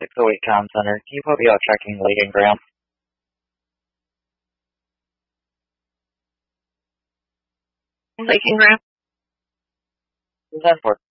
608 Comm Center. Can you put me on checking Lake Graham? Lake Graham? 10-4.